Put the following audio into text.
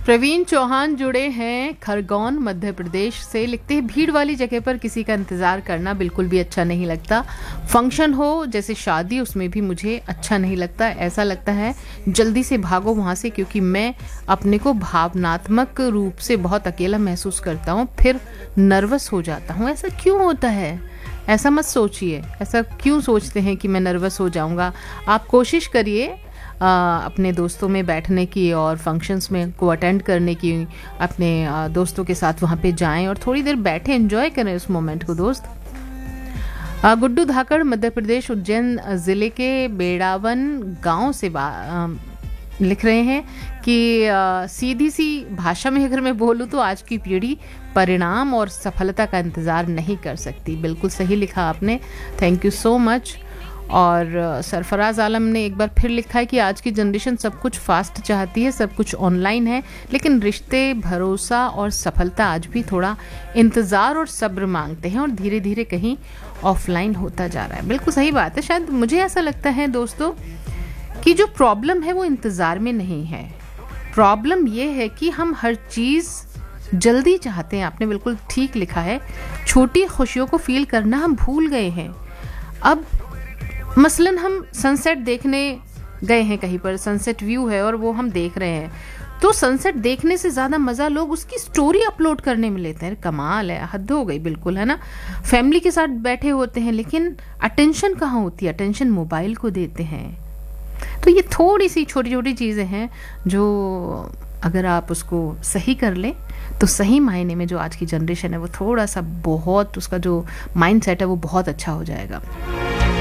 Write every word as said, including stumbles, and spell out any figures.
प्रवीण चौहान जुड़े हैं खरगोन मध्य प्रदेश से। लिखते हैं, भीड़ वाली जगह पर किसी का इंतज़ार करना बिल्कुल भी अच्छा नहीं लगता। फंक्शन हो जैसे शादी, उसमें भी मुझे अच्छा नहीं लगता। ऐसा लगता है जल्दी से भागो वहाँ से, क्योंकि मैं अपने को भावनात्मक रूप से बहुत अकेला महसूस करता हूँ, फिर नर्वस हो जाता हूँ। ऐसा क्यों होता है? ऐसा मत सोचिए। ऐसा क्यों सोचते हैं कि मैं नर्वस हो जाऊँगा? आप कोशिश करिए आ, अपने दोस्तों में बैठने की और फंक्शंस में को अटेंड करने की। अपने आ, दोस्तों के साथ वहाँ पे जाएं और थोड़ी देर बैठे एंजॉय करें उस मोमेंट को। दोस्त आ, गुड्डू धाकड़ मध्य प्रदेश उज्जैन ज़िले के बेड़ावन गांव से आ, लिख रहे हैं कि आ, सीधी सी भाषा में अगर मैं बोलूँ तो आज की पीढ़ी परिणाम और सफलता का इंतज़ार नहीं कर सकती। बिल्कुल सही लिखा आपने, थैंक यू सो मच। और सरफराज आलम ने एक बार फिर लिखा है कि आज की जनरेशन सब कुछ फास्ट चाहती है, सब कुछ ऑनलाइन है, लेकिन रिश्ते, भरोसा और सफलता आज भी थोड़ा इंतज़ार और सब्र मांगते हैं और धीरे धीरे कहीं ऑफलाइन होता जा रहा है। बिल्कुल सही बात है। शायद मुझे ऐसा लगता है दोस्तों कि जो प्रॉब्लम है वो इंतज़ार में नहीं है। प्रॉब्लम ये है कि हम हर चीज़ जल्दी चाहते हैं। आपने बिल्कुल ठीक लिखा है, छोटी खुशियों को फील करना हम भूल गए हैं। अब मसलन हम सनसेट देखने गए हैं, कहीं पर सनसेट व्यू है और वो हम देख रहे हैं, तो सनसेट देखने से ज़्यादा मज़ा लोग उसकी स्टोरी अपलोड करने में लेते हैं। कमाल है, हद हो गई बिल्कुल, है ना। फैमिली के साथ बैठे होते हैं, लेकिन अटेंशन कहाँ होती है? अटेंशन मोबाइल को देते हैं। तो ये थोड़ी सी छोटी छोटी चीज़ें हैं जो अगर आप उसको सही कर लें तो सही मायने में जो आज की जनरेशन है वो थोड़ा सा, बहुत उसका जो माइंड सेट है वो बहुत अच्छा हो जाएगा।